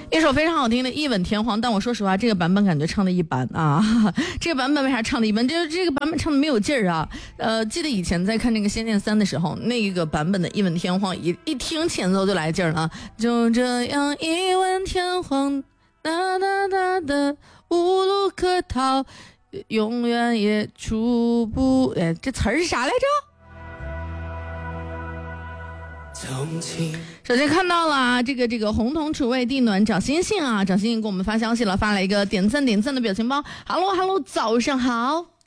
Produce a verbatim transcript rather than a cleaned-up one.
一首非常好听的《一吻天荒》，但我说实话，这个版本感觉唱的一般啊。这个版本为啥唱的一般？就是这个版本唱的没有劲儿啊。呃，记得以前在看这个《仙剑三》的时候，那个版本的《一吻天荒》一一听前奏就来劲儿了，就这样一吻天荒，哒哒哒哒，无路可逃，永远也出不……哎，这词儿是啥来着？首先看到了啊，这个这个红彤楚卫地暖找星星啊，找星星给我们发消息了，发了一个点赞点赞的表情包。Hello Hello， 早上好。